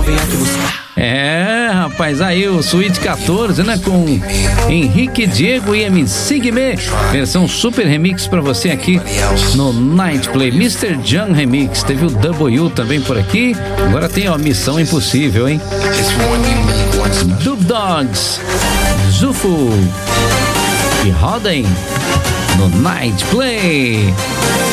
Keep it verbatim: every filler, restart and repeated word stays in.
É, rapaz, aí o Suíte quatorze, né, com Henrique Diego e M C Guimê, versão super remix pra você aqui no Night Play, mister John Remix. Teve o W também por aqui, agora tem a Missão Impossível, hein? Dub Dogs, Zufu e Roden no Night Play.